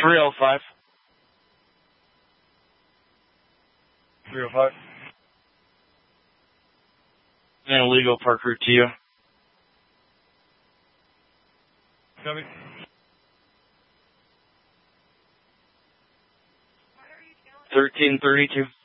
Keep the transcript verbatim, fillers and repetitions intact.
three oh five. three oh five. And legal park route to you. Copy. thirteen thirty-two.